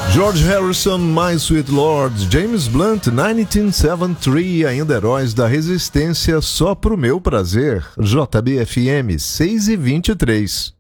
George Harrison, My Sweet Lord, James Blunt, 1973, ainda Heróis da Resistência, Só Pro Meu Prazer, JBFM 6:23.